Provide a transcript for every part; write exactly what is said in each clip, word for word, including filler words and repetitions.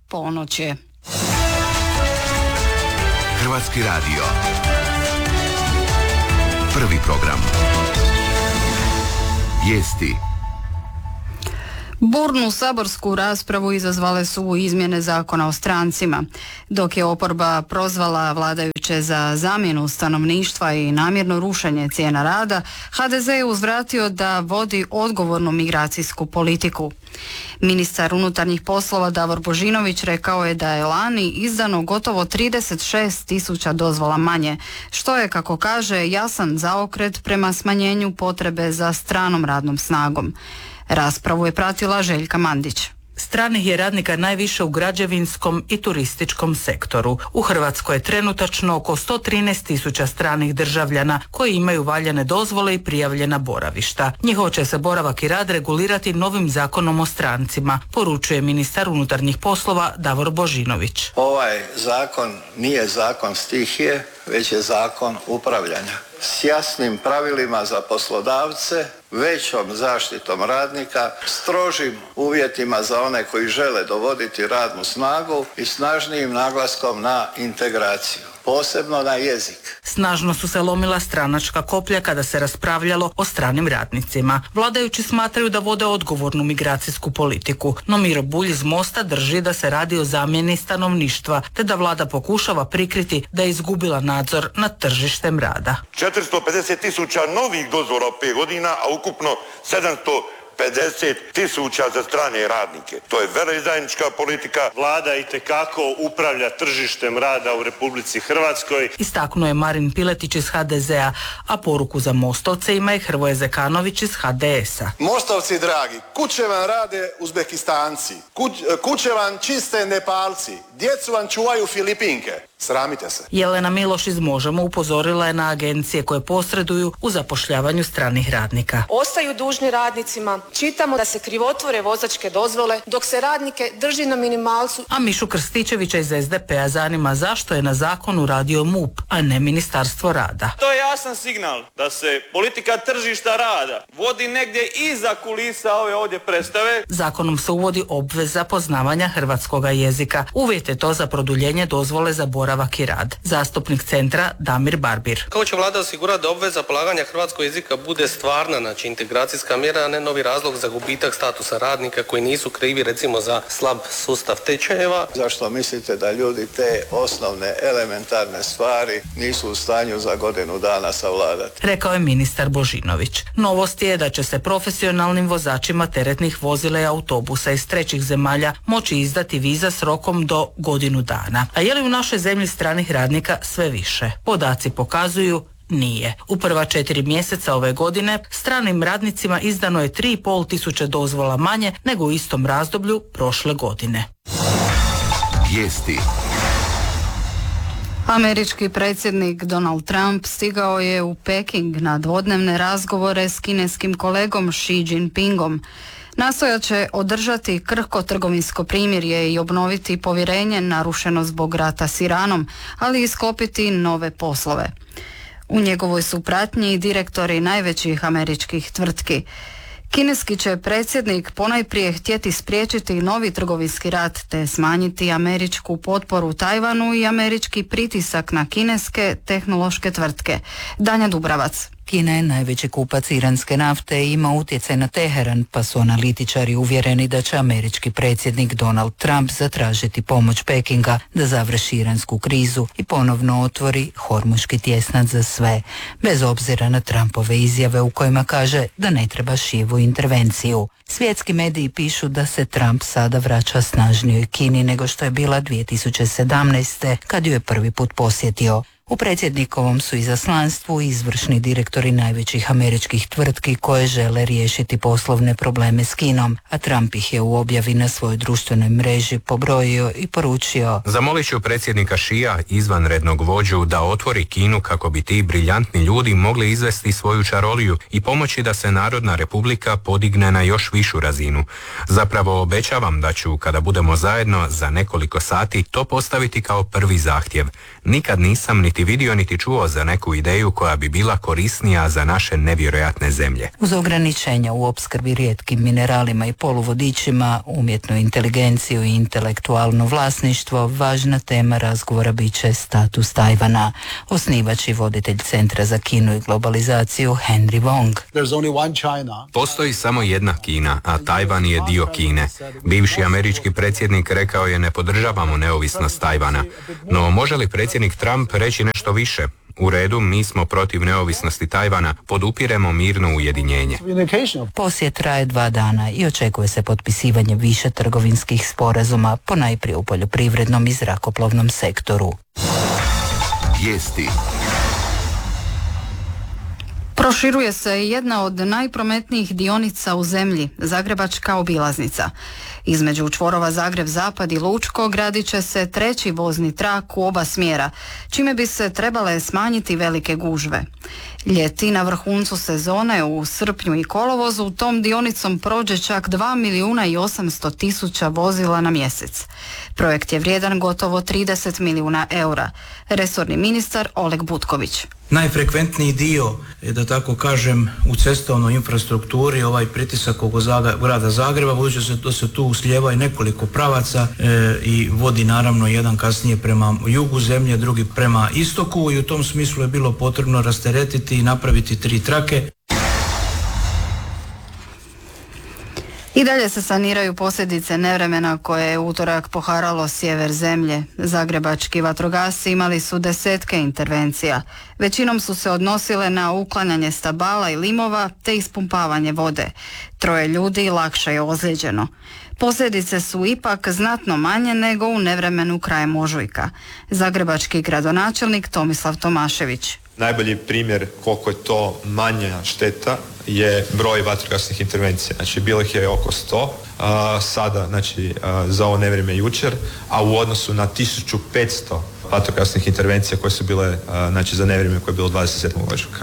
ponoć je. Hrvatski radio. Prvi program. Vijesti. Burnu saborsku raspravu izazvale su izmjene zakona o strancima. Dok je oporba prozvala vladajuće za zamjenu stanovništva i namjerno rušenje cijena rada, ha de ze je uzvratio da vodi odgovornu migracijsku politiku. Ministar unutarnjih poslova Davor Božinović rekao je da je lani izdano gotovo trideset šest tisuća dozvola manje, što je, kako kaže, jasan zaokret prema smanjenju potrebe za stranom radnom snagom. Raspravu je pratila Željka Mandić. Stranih je radnika najviše u građevinskom i turističkom sektoru. U Hrvatskoj je trenutačno oko sto trinaest tisuća stranih državljana koji imaju valjane dozvole i prijavljena boravišta. Njihov će se boravak i rad regulirati novim zakonom o strancima, poručuje ministar unutarnjih poslova Davor Božinović. Ovaj zakon nije zakon stihije, već je zakon upravljanja. S jasnim pravilima za poslodavce, većom zaštitom radnika, strožim uvjetima za one koji žele dovoditi radnu snagu i snažnijim naglaskom na integraciju, posebno na jezik. Snažno su se lomila stranačka koplja kada se raspravljalo o stranim radnicima. Vladajući smatraju da vode odgovornu migracijsku politiku, no Miro Bulj iz Mosta drži da se radi o zamjeni stanovništva, te da vlada pokušava prikriti da je izgubila nadzor nad tržištem rada. četiristo pedeset tisuća novih dozvola u pet godina, a ukupno sedamsto pedeset tisuća za strane radnike. To je veleizdajnička politika. Vlada itekako upravlja tržištem rada u Republici Hrvatskoj. Istaknuo je Marin Piletić iz ha de zea, a poruku za Mostovce ima i Hrvoje Zekanović iz ha de esa. Mostovci dragi, kuće vam rade Uzbekistanci, kuć, kuće vam čiste Nepalci, djecu vam čuvaju Filipinke. Sramite se. Jelena Miloš iz Možemo upozorila je na agencije koje posreduju u zapošljavanju stranih radnika. Ostaju dužni radnicima, čitamo da se krivotvore vozačke dozvole dok se radnike drži na minimalcu. A Mišu Krstičevića iz es de pe a zanima zašto je na zakonu radio em u pe, a ne Ministarstvo rada. To je jasan signal da se politika tržišta rada vodi negdje iza kulisa ove ovdje predstave. Zakonom se uvodi obveza poznavanja hrvatskoga jezika. Uvjet je to za produljenje dozvole za boravak i rad. Zastupnik Centra Damir Barbir. Kako će vlada osigurati da obveza polaganja hrvatskog jezika bude stvarna, znači integracijska mjera, a ne novi razlog za gubitak statusa radnika koji nisu krivi recimo za slab sustav tečajeva? Zašto mislite da ljudi te osnovne elementarne stvari nisu u stanju za godinu dana savladati? Rekao je ministar Božinović. Novost je da će se profesionalnim vozačima teretnih vozila i autobusa iz trećih zemalja moći izdati viza s rokom do godinu dana. A je li u našoj zemlji stranih radnika sve više? Podaci pokazuju nije. U prva četiri mjeseca ove godine stranim radnicima izdano je tri i pol tisuće dozvola manje nego u istom razdoblju prošle godine. Vijesti. Američki predsjednik Donald Trump stigao je u Peking na dvodnevne razgovore s kineskim kolegom Xi Jinpingom. Nastojat će održati krhko trgovinsko primirje i obnoviti povjerenje narušeno zbog rata s Iranom, ali i sklopiti nove poslove. U njegovoj su pratnji i direktori najvećih američkih tvrtki. Kineski će predsjednik ponajprije htjeti spriječiti novi trgovinski rat te smanjiti američku potporu Tajvanu i američki pritisak na kineske tehnološke tvrtke. Danja Dubravac. Kina je najveći kupac iranske nafte i ima utjecaj na Teheran, pa su analitičari uvjereni da će američki predsjednik Donald Trump zatražiti pomoć Pekinga da završi iransku krizu i ponovno otvori Hormuški tjesnac za sve, bez obzira na Trumpove izjave u kojima kaže da ne treba Šivu intervenciju. Svjetski mediji pišu da se Trump sada vraća snažnijoj Kini nego što je bila dvije tisuće sedamnaeste. kad ju je prvi put posjetio. U predsjednikovom su izaslanstvu izvršni direktori najvećih američkih tvrtki koje žele riješiti poslovne probleme s Kinom, a Trump ih je u objavi na svojoj društvenoj mreži pobrojio i poručio: Zamolit ću predsjednika Šija, izvanrednog vođu, da otvori Kinu kako bi ti briljantni ljudi mogli izvesti svoju čaroliju i pomoći da se Narodna republika podigne na još višu razinu. Zapravo obećavam da ću, kada budemo zajedno za nekoliko sati, to postaviti kao prvi zahtjev. Nikad nisam niti niti vidio niti čuo za neku ideju koja bi bila korisnija za naše nevjerojatne zemlje. Uz ograničenja u opskrbi rijetkim mineralima i poluvodičima, umjetnu inteligenciju i intelektualno vlasništvo, važna tema razgovora bit će status Tajvana. Osnivač i voditelj Centra za Kinu i globalizaciju Henry Wong. Postoji samo jedna Kina, a Tajvan je dio Kine. Bivši američki predsjednik rekao je ne podržavamo neovisnost Tajvana. No može li predsjednik Trump reći nešto više? U redu, mi smo protiv neovisnosti Tajvana, podupiremo mirno ujedinjenje. Posjet traje dva dana i očekuje se potpisivanje više trgovinskih sporazuma, ponajprije u poljoprivrednom i zrakoplovnom sektoru. Vijesti. Proširuje se jedna od najprometnijih dionica u zemlji, Zagrebačka obilaznica. Između čvorova Zagreb-Zapad i Lučko gradit će se treći vozni trak u oba smjera, čime bi se trebale smanjiti velike gužve. Ljeti na vrhuncu sezone u srpnju i kolovozu tom dionicom prođe čak dva milijuna i osamsto tisuća vozila na mjesec. Projekt je vrijedan gotovo trideset milijuna eura. Resorni ministar Oleg Butković. Najfrekventniji dio, da tako kažem, u cestovnoj infrastrukturi, ovaj pritisak oko Zaga, grada Zagreba, budući se da se tu slijeva i nekoliko pravaca e, i vodi naravno jedan kasnije prema jugu zemlje, drugi prema istoku, i u tom smislu je bilo potrebno rasteretiti i napraviti tri trake. I dalje se saniraju posljedice nevremena koje je utorak poharalo sjever zemlje. Zagrebački vatrogasci imali su desetke intervencija. Većinom su se odnosile na uklanjanje stabala i limova te ispumpavanje vode. Troje ljudi lakše je ozlijeđeno. Posljedice su ipak znatno manje nego u nevremenu krajem ožujka. Zagrebački gradonačelnik Tomislav Tomašević. Najbolji primjer koliko je to manja šteta je broj vatrogasnih intervencija. Znači, bilo ih je oko sto, a, sada, znači, a, za ovo nevrijeme jučer, a u odnosu na tisuću petsto vatrogasnih intervencija koje su bile, a, znači, za nevrijeme koje je bilo dvadeset sedmog ožujka.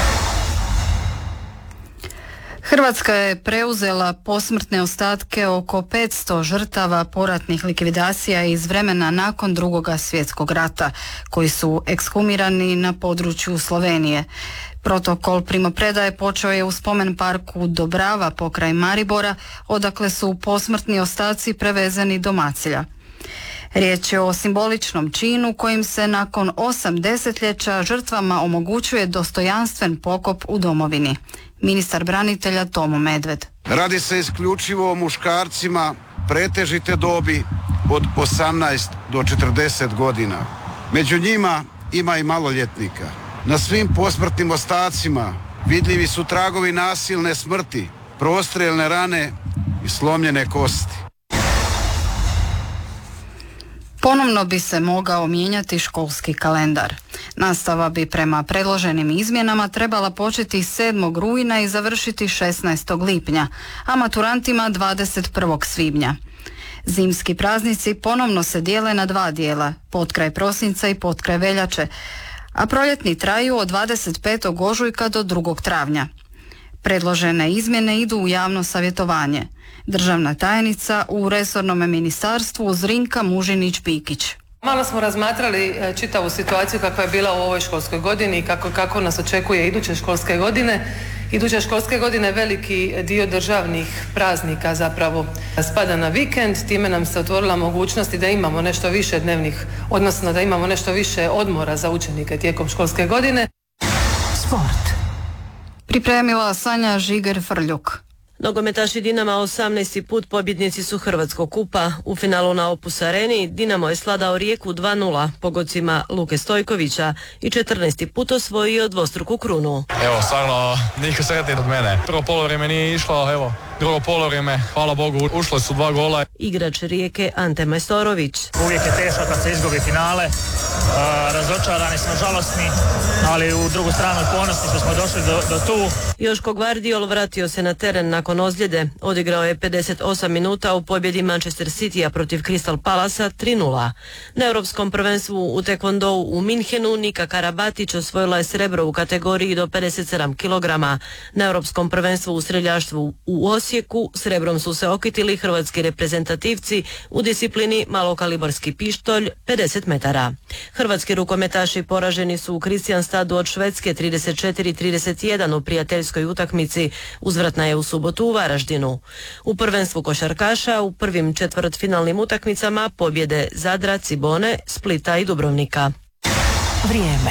Hrvatska je preuzela posmrtne ostatke oko petsto žrtava poratnih likvidacija iz vremena nakon Drugoga svjetskog rata, koji su ekshumirani na području Slovenije. Protokol primopredaje počeo je u spomen parku Dobrava pokraj Maribora, odakle su posmrtni ostaci prevezeni do Macilja. Riječ je o simboličnom činu kojim se nakon osam desetljeća žrtvama omogućuje dostojanstven pokop u domovini. Ministar branitelja Tomo Medved. Radi se isključivo o muškarcima pretežite dobi od osamnaest do četrdeset godina. Među njima ima i maloljetnika. Na svim posmrtnim ostacima vidljivi su tragovi nasilne smrti, prostrijelne rane i slomljene kosti. Ponovno bi se mogao mijenjati školski kalendar. Nastava bi prema predloženim izmjenama trebala početi sedmog rujna i završiti šesnaestog lipnja, a maturantima dvadeset prvog svibnja. Zimski praznici ponovno se dijele na dva dijela, potkraj prosinca i potkraj veljače, a proljetni traju od dvadeset petog ožujka do drugog travnja. Predložene izmjene idu u javno savjetovanje. Državna tajnica u resornom ministarstvu Zrinka Mužinić-Bikić. Malo smo razmatrali čitavu situaciju kakva je bila u ovoj školskoj godini i kako, kako nas očekuje iduće školske godine. Iduće školske godine veliki dio državnih praznika zapravo spada na vikend, time nam se otvorila mogućnost da imamo nešto više dnevnih, odnosno da imamo nešto više odmora za učenike tijekom školske godine. Sport. Pripremila Sanja Žiger-Frljuk. Nogometaši Dinama osamnaesti put pobjednici su Hrvatskog kupa. U finalu na Opus Areni Dinamo je sladao Rijeku dva nula pogodcima Luke Stojkovića i četrnaesti put osvojio dvostruku krunu. Evo, stvarno niko sretniji od mene. Prvo polovrijeme nije išlo, evo, drugo polovrijeme, hvala Bogu, ušle su dva gola. Igrač Rijeke Ante Majstorović. Uvijek je teško kad se izgubi finale, uh, razočarani smo, žalosni, ali u drugu stranu ponosni što smo došli do, do tu. Joško Gvardiol vratio se na teren nakon ozljede. Odigrao je pedeset osam minuta u pobjedi Manchester Citya protiv Crystal Palasa tri nula. Na europskom prvenstvu u tekvondou u Minhenu Nika Karabatić osvojila je srebro u kategoriji do pedeset sedam kilograma. Na europskom prvenstvu u streljaštvu u Osijeku Osijeku srebrom su se okitili hrvatski reprezentativci u disciplini malokalibarski pištolj pedeset metara. Hrvatski rukometaši poraženi su u Kristianstadu od Švedske trideset četiri trideset jedan u prijateljskoj utakmici, uzvratna je u subotu u Varaždinu. U prvenstvu košarkaša u prvim četvrtfinalnim utakmicama pobjede Zadra, Cibone, Splita i Dubrovnika. Vrijeme.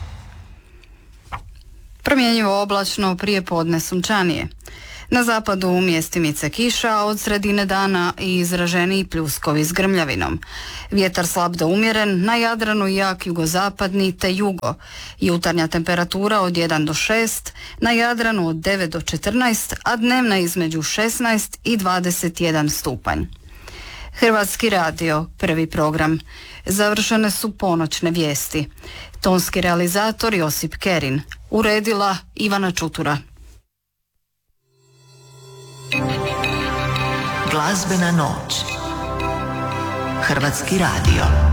Promjenjivo oblačno, prije podne sunčanije. Na zapadu mjestimice kiša, a od sredine dana i izraženiji pljuskovi s grmljavinom. Vjetar slab do umjeren, na Jadranu jak jugozapadni te jugo. Jutarnja temperatura od jedan do šest, na Jadranu od devet do četrnaest, a dnevna između šesnaest i dvadeset jedan stupanj. Hrvatski radio, prvi program. Završene su ponoćne vijesti. Tonski realizator Josip Kerin. Uredila Ivana Čutura. Glazbena noć. Hrvatski radio.